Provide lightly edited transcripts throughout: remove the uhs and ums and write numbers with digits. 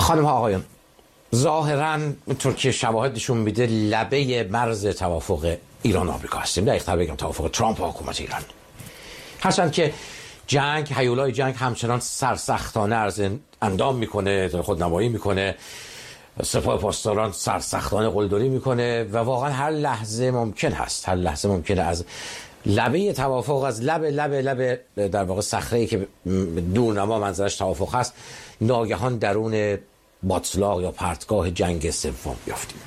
خانم ها آقایان، ظاهراً اونطور که شواهد نشون میده لبه مرز توافق ایران و آمریکا هستیم، دقیق‌تر بگم توافق ترامپ و حکومت ایران. هرچند که هیولای جنگ همچنان سرسختانه اندام میکنه، خودنمایی میکنه، سپاه پاسداران سرسختانه قلدری میکنه و واقعا هر لحظه ممکنه از لبه توافق، از لب در واقع صخره‌ای که دورنما منظرش توافق هست، ناگهان درون باتلاق یا پرتگاه جنگ سوم بیافتیم.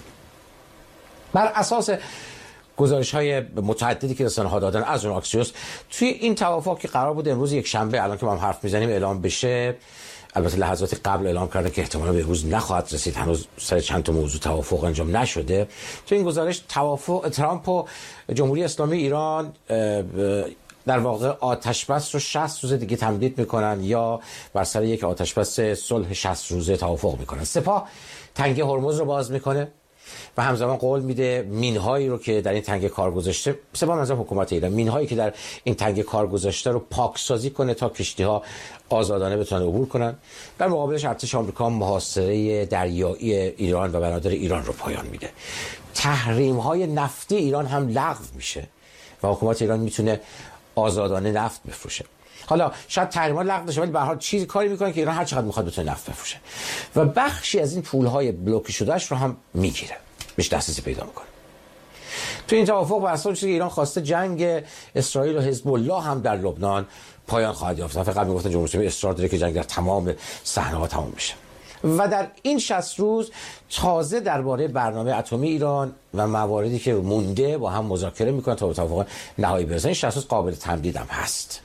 بر اساس گزارش‌های متعددی که رسانه‌ها دادن از اون آکسیوس، توی این توافق که قرار بود امروز یک شنبه الان که ما هم حرف میزنیم اعلام بشه، البته لحظاتی قبل اعلام کردن که احتمالاً به روز نخواهد رسید، هنوز سر چند تا موضوع توافق انجام نشده. تو این گزارش توافق ترامپ و جمهوری اسلامی ایران در واقع آتشبس رو 60 روز دیگه تمدید میکنن یا بر سر یک آتشبس صلح 60 روزه توافق میکنن. سپاه تنگه هرمز رو باز میکنه و همزمان قول میده مینهایی رو که در این تنگه کار گذاشته، سپاه منظور حکومت ایران، مینهایی که در این تنگه کار گذاشته رو پاکسازی کنه تا کشتی‌ها آزادانه بتونن عبور کنن. در مقابلش ارتش آمریکا محاصره دریایی ایران و بنادر ایران رو پایان میده. تحریم‌های نفتی ایران هم لغو میشه و حکومت ایران میتونه آزادانه نفت بفروشه. حالا شاید تحریم‌ها لغو نشه ولی به هر حال چیزی کاری میکنه که ایران هر چقدر میخواد بتونه نفت بفروشه و بخشی از این پول‌های بلوکه شدهش رو هم میگیره، بهش دسترسی پیدا میکنه. تو این توافق بر اساس چیزی که ایران خواسته، جنگ اسرائیل و حزب الله هم در لبنان پایان خواهد یافت. فقط میگفتن جمهوری اسلامی اصرار داره که جنگ در تمام صحنه‌ها تمام بشه. و در این 60 روز تازه درباره برنامه اتمی ایران و مواردی که مونده با هم مذاکره میکنن تا به توافق نهایی برسن. این 60 روز قابل تمدید هم هست.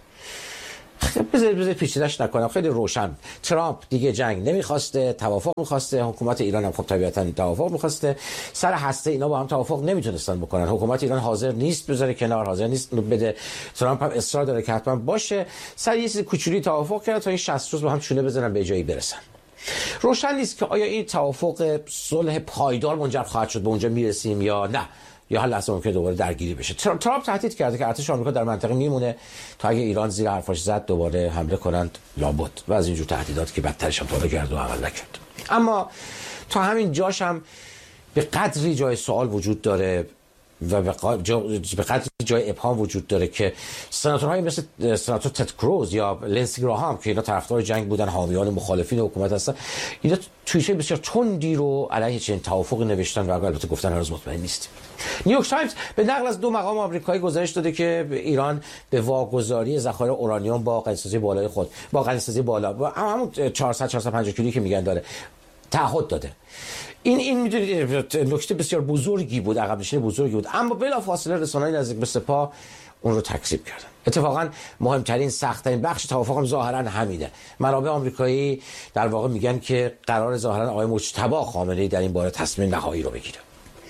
بذار پیچیده‌اش نکنم، خیلی روشن. ترامپ دیگه جنگ نمیخواسته، توافق میخواسته. حکومت ایران هم خب طبیعتاً توافق میخواسته. سر هسته اینا با هم توافق نمیتونستن بکنن. حکومت ایران حاضر نیست بذاره کنار، حاضر نیست بده. ترامپ هم اصرار داره که حتما باشه. سر یه چیز کوچولی توافق کردن تا این 60 روز با هم چونه بزنن به جایی برسن. روشن نیست که آیا این توافق صلح پایدار منجر خواهد شد، به اونجا میرسیم یا نه، یا هر لحظه ممکنه دوباره درگیری بشه. ترامپ تهدید کرده که ارتش آمریکا در منطقه میمونه تا اگه ایران زیر حرفاش زد دوباره حمله کنند لابد، و از اینجور تهدیدات که بدترش هم تا کرد و عمل نکرد. اما تا همین جاش هم به قدری جای سوال وجود داره و به قدری جای ابهام وجود داره که سناتورهای مثل سناتور تد کروز یا لنسی گراهام که اینا طرفدار جنگ بودن، حامیان و مخالفین حکومت هستن، اینا توییت‌های بسیار تندی رو علیه چنین توافقی نوشتن و البته گفتن هنوز مطمئن نیستیم. نیویورک تایمز به نقل از 2 مقام آمریکایی گزارش داده که ایران به واگذاری ذخایر اورانیوم با غنیسازی بالای خود، با غنیسازی بالا، همون 450 کیلویی که میگن داره، تعهد داده. این میدونید نکته بسیار بزرگی بود، عقب نشینی بزرگی بود، اما بلافاصله رسانه‌های نزدیک به سپاه اون رو تکذیب کردن. اتفاقا مهمترین سخت‌ترین بخش توافق هم ظاهرا همینه. منابع آمریکایی در واقع میگن که قرار ظاهرا آقای مجتبی خامنه‌ای در این باره تصمیم نهایی رو بگیره.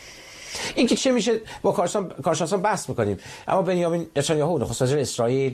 این که چه میشه با کارشناسان بحث میکنیم، اما بنیامین نتانیاهو نخست وزیر اسرائیل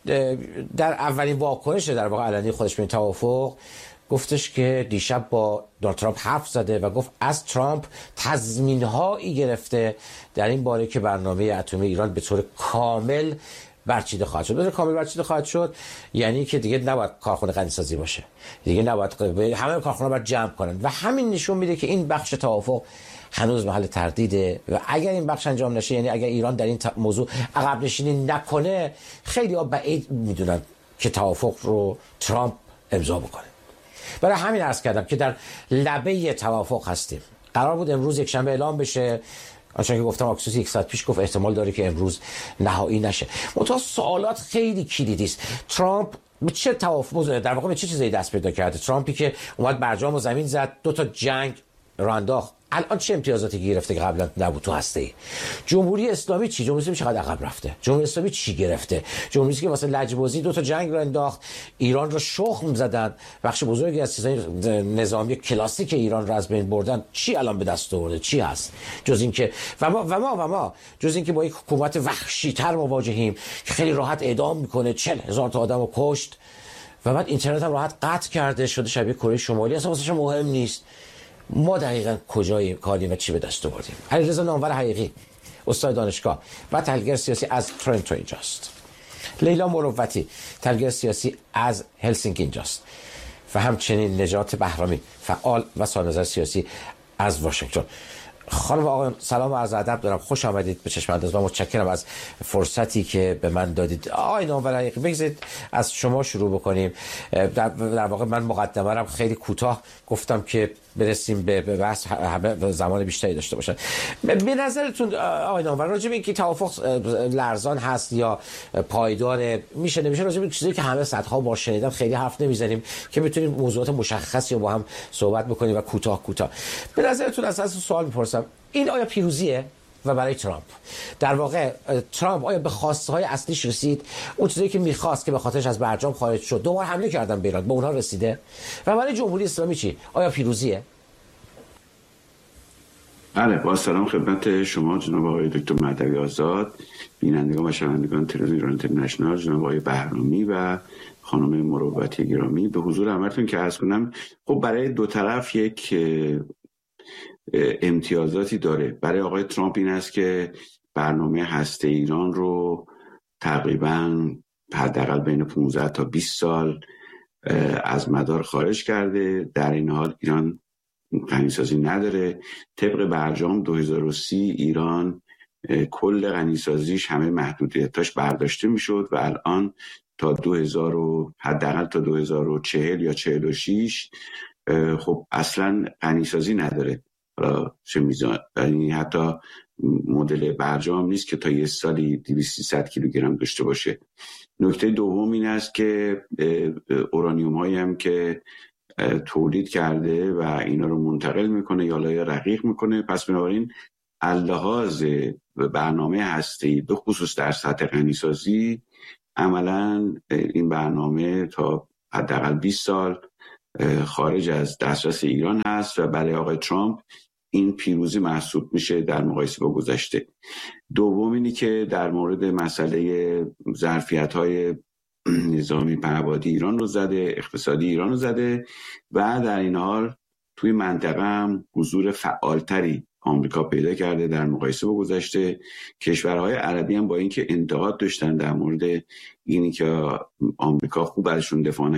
در اولین واکنش در واقع علنی خودش به این توافق گفتش که دیشب با دونالد ترامپ حرف زده و گفت از ترامپ تضمین‌هایی گرفته در این باره که برنامه اتمی ایران به طور کامل برچیده خواهد شد. به طور کامل برچیده خواهد شد یعنی که دیگه نباید کارخونه غنیسازی باشه، دیگه نباید همه کارخونه باید جمع کنن و همین نشون میده که این بخش توافق هنوز محل تردیده و اگر این بخش انجام نشه، یعنی اگر ایران در این موضوع عقب نشینی نکنه، خیلی ها بعید میدونن که توافق رو ترامپ امضا بکنه. برای همین عرض کردم که در لبه توافق هستیم. قرار بود امروز یک شنبه اعلام بشه، آنچه که گفتم آکسیوس یک ساعت پیش گفت احتمال داره که امروز نهایی نشه. منتها سوالات خیلی کلیدی است. ترامپ به چه توافق در واقع به چه چیزی دست پیدا کرده؟ ترامپی که اومد برجام و زمین زد، 2 تا جنگ رو انداخت، الان چه امتیازاتی گرفته که قبلا نبود تو هسته‌ای؟ جمهوری اسلامی چی؟ جمهوری اسلامی چقدر عقب رفته؟ جمهوری اسلامی چی گرفته؟ جمهوری اسلامی که واسه لجبازی 2 تا جنگ رو انداخت، ایران رو شخم زدن، بخش بزرگی از چیزای نظامی کلاسیک ایران رو از بین بردن. چی الان به دست آورده؟ چی هست جز اینکه و ما جز اینکه با یک حکومت وحشی‌تر مواجهیم که خیلی راحت اعدام میکنه، 40,000 تا آدمو کشت و بعد اینترنت هم راحت قطع کرده شده شبیه کره شمالی، اصلا واسش مهم نیست. ما دقیقاً کجای کاریم و چی به دست آوردیم؟ علیرضا نامور حقیقی، استاد دانشگاه و تحلیلگر سیاسی از تورنتو اینجاست. لیلا مروتی، تحلیلگر سیاسی از هلسینکی اینجاست. و همچنین نجات بهرامی فعال و سازنده سیاسی از واشنگتن. خانم آقایان سلام و عرض ادب دارم، خوش آمدید به چشم انداز و متشکرم از فرصتی که به من دادید. آقای نامور بگذارید از شما شروع بکنیم. در واقع من مقدمه‌ام خیلی کوتاه گفتم که برسیم به بحث همه زمان بیشتری داشته باشن. به نظرتون آقای نامور راجع به اینکه توافق لرزان هست یا پایدار میشه نمیشه، راجع به چیزی که همه صدها بار شنیدم خیلی حرف نمیزنیم که بتونیم موضوعات مشخصی رو با هم صحبت بکنیم و کوتاه به نظرتون اساس سوال میپرسم، این آیا پیروزیه و برای ترامپ در واقع ترامپ آیا به خواسته های اصلیش رسید؟ اون چیزی که میخواست که به خاطرش از برجام خارج شد، دوباره حمله کردن به ایران، به اونها رسیده؟ و برای جمهوری اسلامی چی؟ آیا پیروزیه؟ بله، با سلام خدمت شما جناب آقای دکتر مهدوی آزاد، بینندگان و شنوندگان تلویزیون ایران اینترنشنال، جناب آقای بهرامی و خانم مروتی گرامی، به حضور همتون که عرض کنم خب برای دو طرف یک امتیازاتی داره. برای آقای ترامپ این است که برنامه هسته ایران رو تقریباً حداقل بین 15 تا 20 سال از مدار خارج کرده. در این حال ایران غنیسازی نداره. طبق برجام 2030 ایران کل غنیسازیش همه محدودیتاش برداشته میشد و الان تا 2000 حداقل تا 2040 یا 46 خب اصلا غنیسازی نداره. حالا چه میزان، یعنی حتی مدل برجام نیست که تا یه سالی 200-300 کیلوگرم داشته باشه. نکته دوم این است که اورانیوم هایی هم که تولید کرده و اینا رو منتقل میکنه یا رقیق میکنه. پس بنابراین اللحاظ برنامه هسته‌ای به خصوص در سطح غنیسازی عملا این برنامه تا حداقل 20 سال خارج از دسترس ایران هست و برای آقای ترامپ این پیروزی محسوب میشه در مقایسه با گذشته. دوم اینی که در مورد مسئله ظرفیت‌های نظامی پهپادی ایران رو زده، اقتصادی ایران رو زده و در این حال توی منطقه هم حضور فعالتری آمریکا پیدا کرده در مقایسه با گذشته. کشورهای عربی هم با اینکه انتقاد داشتن در مورد اینی که آمریکا خوب ازشون دفاع